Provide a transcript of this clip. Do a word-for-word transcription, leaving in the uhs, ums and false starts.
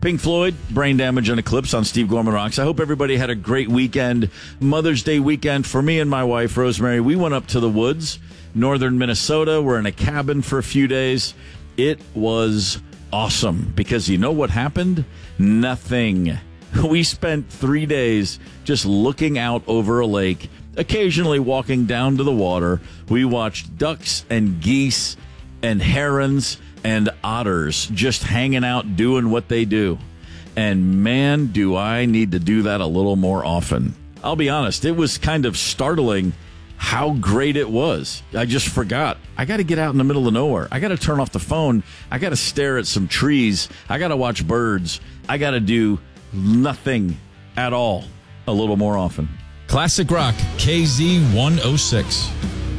Pink Floyd, Brain Damage and Eclipse on Steve Gorman Rocks. I hope everybody had a great weekend. Mother's Day weekend for me and my wife, Rosemary. We went up to the woods, northern Minnesota. We're in a cabin for a few days. It was awesome because you know what happened? Nothing. We spent three days just looking out over a lake, occasionally walking down to the water. We watched ducks and geese and herons and otters just hanging out doing what they do. And man, do I need to do that a little more often. I'll be honest, it was kind of startling how great it was. I just forgot. I got to get out in the middle of nowhere. I got to turn off the phone. I got to stare at some trees. I got to watch birds. I got to do nothing at all a little more often. Classic Rock, K Z one oh six.